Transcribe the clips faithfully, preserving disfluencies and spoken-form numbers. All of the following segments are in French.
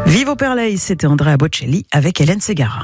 Vive au Perlay, c'était Andrea Bocelli avec Hélène Ségara.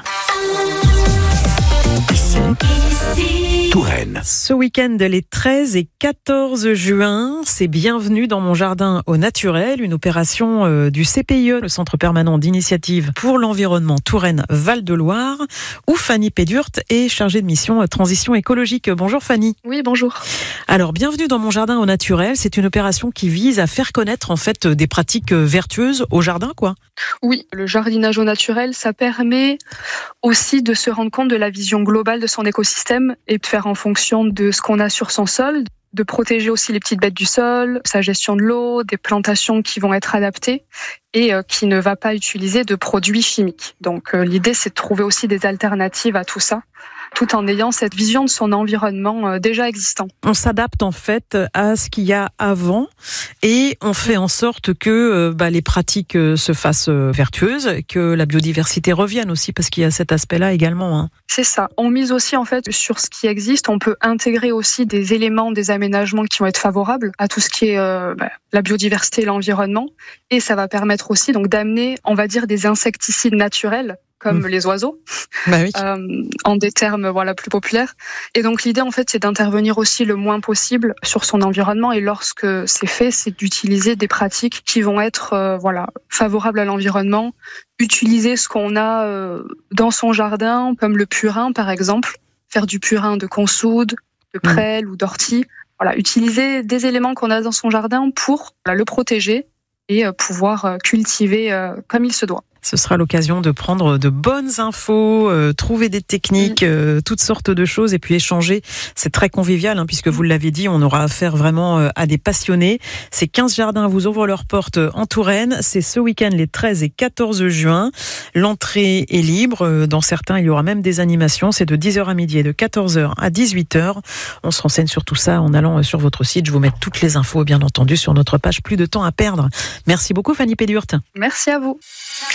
Touraine. Ce week-end, les treize et quatorze juin, c'est Bienvenue dans mon jardin au naturel, une opération euh, du C P I E, le Centre permanent d'initiative pour l'environnement Touraine-Val-de-Loire, où Fanny Pédurte est chargée de mission euh, transition écologique. Bonjour Fanny. Oui, bonjour. Alors, Bienvenue dans mon jardin au naturel, c'est une opération qui vise à faire connaître en fait des pratiques vertueuses au jardin, quoi. Oui, le jardinage au naturel, ça permet aussi de se rendre compte de la vision globale de son écosystème et de faire en fonction de ce qu'on a sur son sol, de protéger aussi les petites bêtes du sol, sa gestion de l'eau, des plantations qui vont être adaptées et euh, qui ne va pas utiliser de produits chimiques. Donc euh, l'idée, c'est de trouver aussi des alternatives à tout ça, tout en ayant cette vision de son environnement euh, déjà existant. On s'adapte en fait à ce qu'il y a avant et on fait en sorte que euh, bah, les pratiques euh, se fassent euh, vertueuses, que la biodiversité revienne aussi, parce qu'il y a cet aspect-là également. Hein. C'est ça. On mise aussi en fait sur ce qui existe. On peut intégrer aussi des éléments, des aménagements qui vont être favorables à tout ce qui est euh, bah, la biodiversité et l'environnement. Et ça va permettre aussi donc d'amener, on va dire, des insecticides naturels comme mmh. les oiseaux, bah oui. euh, en des termes voilà plus populaires. Et donc l'idée en fait c'est d'intervenir aussi le moins possible sur son environnement, et lorsque c'est fait, c'est d'utiliser des pratiques qui vont être euh, voilà favorables à l'environnement, utiliser ce qu'on a euh, dans son jardin, comme le purin par exemple, faire du purin de consoude, de prêle mmh. ou d'ortie. Voilà, utiliser des éléments qu'on a dans son jardin pour voilà, le protéger et euh, pouvoir euh, cultiver euh, comme il se doit. Ce sera l'occasion de prendre de bonnes infos, euh, trouver des techniques, euh, toutes sortes de choses, et puis échanger. C'est très convivial, hein, puisque vous l'avez dit, on aura affaire vraiment euh, à des passionnés. Ces quinze jardins vous ouvrent leurs portes en Touraine. C'est ce week-end, les treize et quatorze juin. L'entrée est libre. Dans certains, il y aura même des animations. C'est de dix heures à midi et de quatorze heures à dix-huit heures. On se renseigne sur tout ça en allant sur votre site. Je vous mets toutes les infos, bien entendu, sur notre page. Plus de temps à perdre. Merci beaucoup, Fanny Pédurte. Merci à vous.